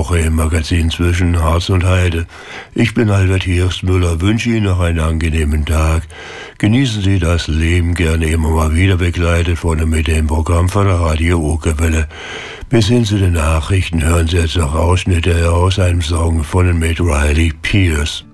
Woche im Magazin zwischen Harz und Heide. Ich bin Albert Hirschmüller, wünsche Ihnen noch einen angenehmen Tag. Genießen Sie das Leben, gerne immer mal wieder begleitet von und mit dem Programm von der Radio Okerwelle. Bis hin zu den Nachrichten hören Sie jetzt noch Ausschnitte aus einem Song von und mit Riley Pierce.